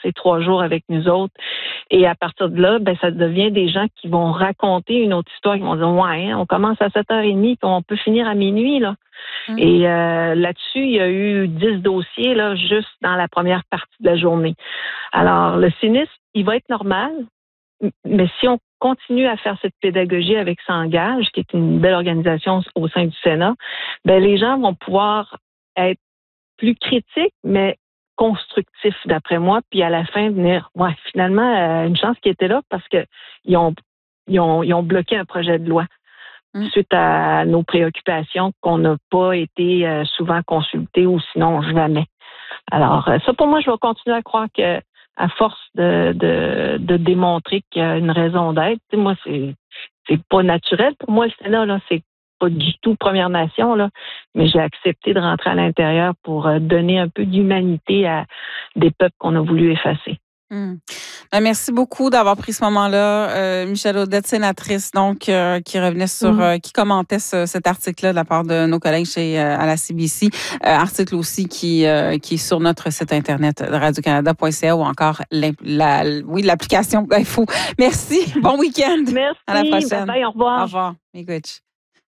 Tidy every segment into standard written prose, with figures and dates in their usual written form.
passer 3 jours avec nous autres. Et à partir de là, ça devient des gens qui vont raconter une autre histoire, qui vont dire, ouais, on commence à 7h30, puis on peut finir à minuit, là. Et là-dessus, il y a eu 10 dossiers, là, juste dans la première partie de la journée. Alors, le cynisme, il va être normal, mais si on continue à faire cette pédagogie avec S'engage, qui est une belle organisation au sein du Sénat, les gens vont pouvoir être plus critiques, mais constructifs, d'après moi, puis à la fin venir, finalement, une chance qui était là parce que ils ont bloqué un projet de loi suite à nos préoccupations qu'on n'a pas été souvent consultés ou sinon jamais. Alors, ça pour moi, je vais continuer à croire que à force de démontrer qu'il y a une raison d'être. Tu sais, moi, c'est pas naturel. Pour moi, le Sénat, là, c'est pas du tout Première Nation, là, mais j'ai accepté de rentrer à l'intérieur pour donner un peu d'humanité à des peuples qu'on a voulu effacer. Merci beaucoup d'avoir pris ce moment-là. Michèle Audette, sénatrice, donc, qui revenait sur, qui commentait cet article-là de la part de nos collègues à la CBC. Article aussi qui est sur notre site internet radiocanada.ca ou encore l'application d'info. Merci. Bon week-end. Merci. À la prochaine. Bye, au revoir. Au revoir. Miigwech.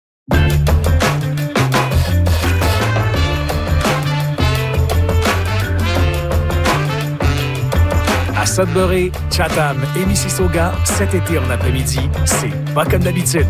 À Sudbury, Chatham et Mississauga, cet été en après-midi, c'est pas comme d'habitude.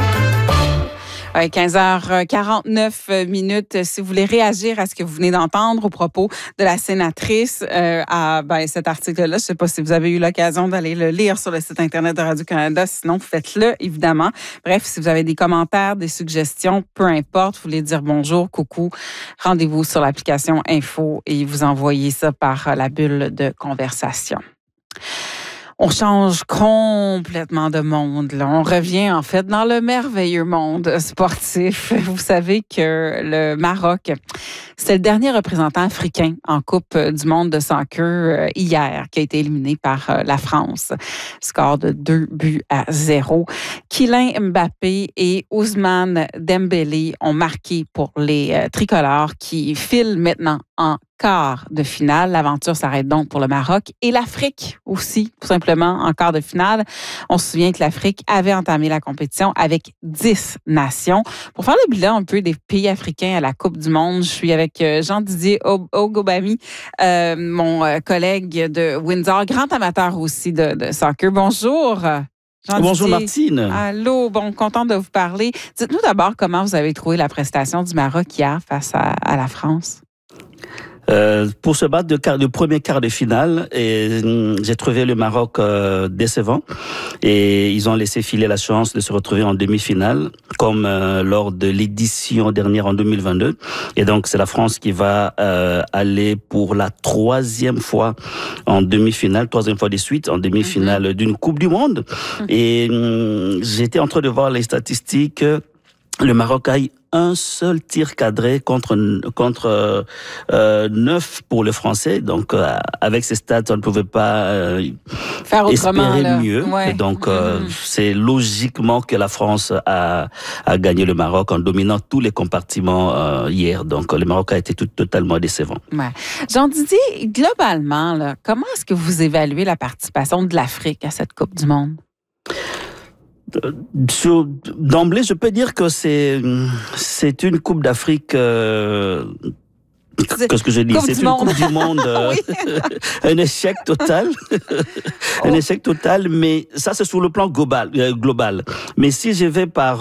15h49. Si vous voulez réagir à ce que vous venez d'entendre au propos de la sénatrice, à cet article-là, je ne sais pas si vous avez eu l'occasion d'aller le lire sur le site Internet de Radio-Canada. Sinon, faites-le, évidemment. Bref, si vous avez des commentaires, des suggestions, peu importe, vous voulez dire bonjour, coucou, rendez-vous sur l'application Info et vous envoyez ça par la bulle de conversation. On change complètement de monde. Là. On revient en fait dans le merveilleux monde sportif. Vous savez que le Maroc, c'est le dernier représentant africain en Coupe du monde de soccer hier, qui a été éliminé par la France. Score de 2-0. Kylian Mbappé et Ousmane Dembélé ont marqué pour les tricolores qui filent maintenant en quart de finale. L'aventure s'arrête donc pour le Maroc et l'Afrique aussi, tout simplement, en quart de finale. On se souvient que l'Afrique avait entamé la compétition avec 10 nations. Pour faire le bilan un peu des pays africains à la Coupe du monde, je suis avec Jean-Didier Ogobami, mon collègue de Windsor, grand amateur aussi de soccer. Bonjour. Bonjour Martine. Allô, content de vous parler. Dites-nous d'abord comment vous avez trouvé la prestation du Maroc hier face à la France. Pour se battre de premier quart de finale, j'ai trouvé le Maroc décevant et ils ont laissé filer la chance de se retrouver en demi-finale comme lors de l'édition dernière en 2022. Et donc c'est la France qui va aller pour la troisième fois de suite en demi-finale d'une Coupe du Monde. Et j'étais en train de voir les statistiques. Le Maroc a eu un seul tir cadré contre 9 pour le Français. Donc, avec ces stats, on ne pouvait pas faire autrement, espérer là. mieux. Ouais. Et donc, c'est logiquement que la France a gagné le Maroc en dominant tous les compartiments hier. Donc, le Maroc a été totalement décevant. Ouais. Jean-Didier, globalement, là, comment est-ce que vous évaluez la participation de l'Afrique à cette Coupe du monde? D'emblée, je peux dire que c'est une Coupe d'Afrique. Qu'est-ce que je dis? C'est une Coupe du monde, un échec total, un échec total. Mais ça, c'est sur le plan global. Mais si je vais par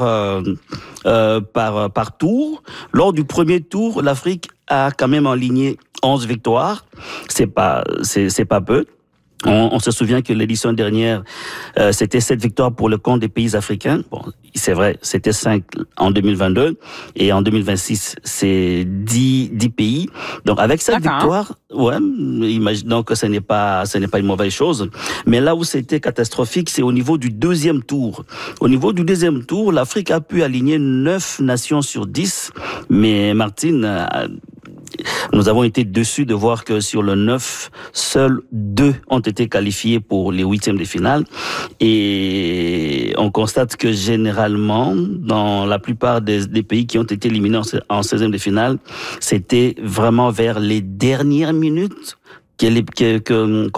tour, lors du premier tour, l'Afrique a quand même enligné 11 victoires. C'est pas peu. On se souvient que l'édition dernière, c'était 7 victoires pour le compte des pays africains. Bon, c'est vrai, c'était 5 en 2022. Et en 2026, c'est 10 pays. Donc, avec cette victoire, imaginons que ce n'est pas une mauvaise chose. Mais là où c'était catastrophique, c'est au niveau du deuxième tour. Au niveau du deuxième tour, l'Afrique a pu aligner 9 nations sur 10. Mais Martine, nous avons été déçus de voir que sur le 9, seuls 2 ont été qualifiés pour les 8e de finale. Et on constate que généralement, dans la plupart des pays qui ont été éliminés en 16e de finale, c'était vraiment vers les dernières minutes